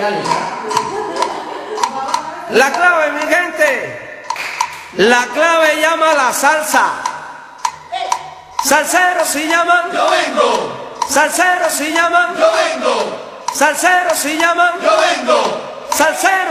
La clave, mi gente, la clave llama la salsa. Salseros si llaman, yo vengo. Salseros si llaman, yo vengo. Salseros si llaman, yo vengo. Salseros.